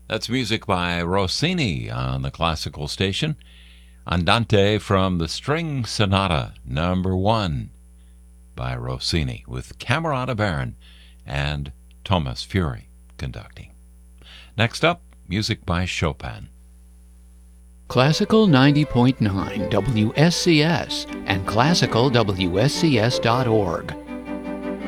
That's music by Rossini on the classical station. Andante from the String Sonata Number 1 by Rossini with Camerata Baron and Thomas Fury conducting. Next up, music by Chopin. Classical 90.9 WSCS and classicalwscs.org